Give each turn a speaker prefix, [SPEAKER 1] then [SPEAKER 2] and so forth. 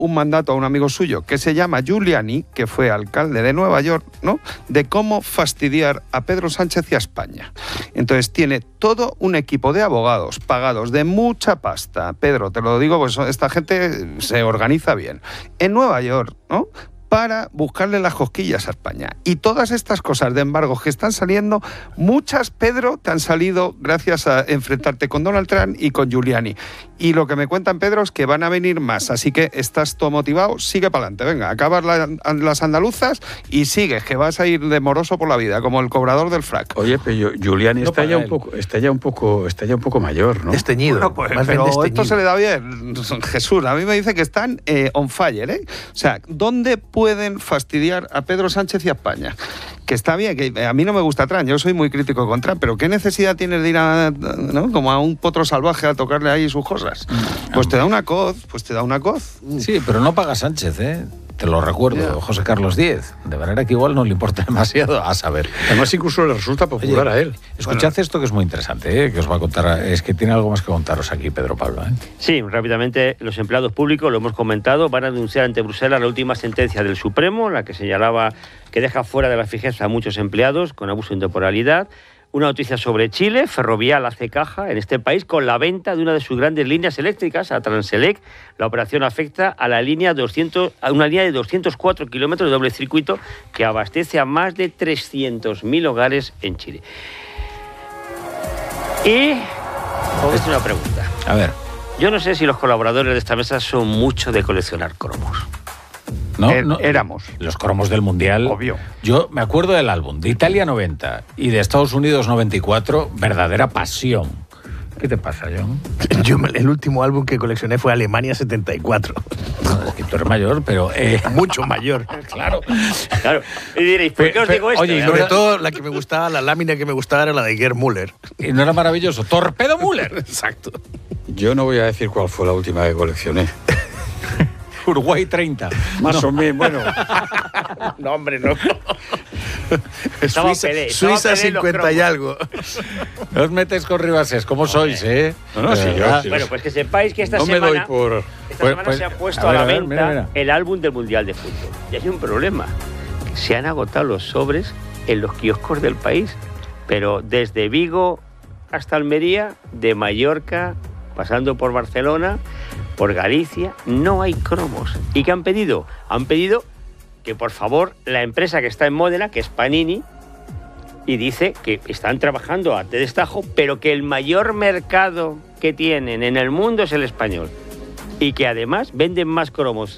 [SPEAKER 1] un mandato a un amigo suyo que se llama Giuliani, que fue alcalde de Nueva York, ¿no?, de cómo fastidiar a Pedro Sánchez y a España. Entonces tiene todo un equipo de abogados pagados de mucha pasta. Pedro, te lo digo, pues esta gente se organiza bien. En Nueva York, ¿no?, para buscarle las cosquillas a España. Y todas estas cosas de embargos que están saliendo, muchas, Pedro, te han salido gracias a enfrentarte con Donald Trump y con Giuliani. Y lo que me cuentan, Pedro, es que van a venir más. Así que estás todo motivado, sigue para adelante. Venga, acabas las andaluzas y sigues, que vas a ir de moroso por la vida, como el cobrador del frac.
[SPEAKER 2] Oye, pero Giuliani está ya un poco mayor, ¿no?
[SPEAKER 3] Desteñido.
[SPEAKER 1] Bueno, pues, pero esto se le da bien. Jesús, a mí me dice que están on fire, ¿eh? O sea, ¿dónde pueden fastidiar a Pedro Sánchez y a España? Que está bien, que a mí no me gusta Trump, yo soy muy crítico con Trump, pero ¿qué necesidad tienes de ir a, ¿no?, como a un potro salvaje a tocarle ahí sus cosas? Pues te da una coz,
[SPEAKER 4] Sí, pero no paga Sánchez, ¿eh? Te lo recuerdo, José Carlos X. De manera que igual no le importa demasiado, a saber.
[SPEAKER 2] Además, incluso le resulta popular a él.
[SPEAKER 4] Escuchad esto que es muy interesante, ¿eh?, que os va a contar. Es que tiene algo más que contaros aquí, Pedro Pablo, ¿eh?
[SPEAKER 5] Sí, rápidamente, los empleados públicos, lo hemos comentado, van a denunciar ante Bruselas la última sentencia del Supremo, la que señalaba que deja fuera de la fijeza a muchos empleados con abuso de temporalidad. Una noticia sobre Chile. Ferrovial hace caja en este país con la venta de una de sus grandes líneas eléctricas, a Transelec. La operación afecta a una línea de 204 kilómetros de doble circuito que abastece a más de 300.000 hogares en Chile. Y os hago una pregunta.
[SPEAKER 4] A ver.
[SPEAKER 5] Yo no sé si los colaboradores de esta mesa son mucho de coleccionar cromos.
[SPEAKER 4] No,
[SPEAKER 1] éramos.
[SPEAKER 4] Los cromos del Mundial.
[SPEAKER 1] Obvio.
[SPEAKER 4] Yo me acuerdo del álbum de Italia 90 y de Estados Unidos 94, verdadera pasión. ¿Qué te pasa, John?
[SPEAKER 3] Yo el último álbum que coleccioné fue Alemania 74.
[SPEAKER 4] No, es que tú eres mayor, pero...
[SPEAKER 3] Mucho mayor.
[SPEAKER 4] Claro.
[SPEAKER 5] Y diréis, ¿por qué os digo esto?
[SPEAKER 3] Oye, y sobre todo la que me gustaba, la lámina que me gustaba era la de Gerd Müller.
[SPEAKER 4] ¿Y no era maravilloso? ¡Torpedo Müller!
[SPEAKER 3] Exacto.
[SPEAKER 2] Yo no voy a decir cuál fue la última que coleccioné.
[SPEAKER 4] Uruguay 30.
[SPEAKER 2] Más o menos, bueno.
[SPEAKER 3] No, hombre, no.
[SPEAKER 5] Suiza
[SPEAKER 3] 50 y algo.
[SPEAKER 4] No os metéis con Ribasés, ¿cómo sois, eh?
[SPEAKER 2] No, sí, yo.
[SPEAKER 5] Bueno, pues que sepáis que esta
[SPEAKER 2] No
[SPEAKER 5] semana...
[SPEAKER 2] me doy por...
[SPEAKER 5] Esta semana se ha puesto a la venta
[SPEAKER 4] mira.
[SPEAKER 5] el álbum del Mundial de Fútbol. Y hay un problema. Se han agotado los sobres en los kioscos del país. Pero desde Vigo hasta Almería, de Mallorca, pasando por Barcelona, por Galicia, no hay cromos. ¿Y qué han pedido? Han pedido que, por favor, la empresa que está en Módena, que es Panini, y dice que están trabajando a destajo, pero que el mayor mercado que tienen en el mundo es el español. Y que además venden más cromos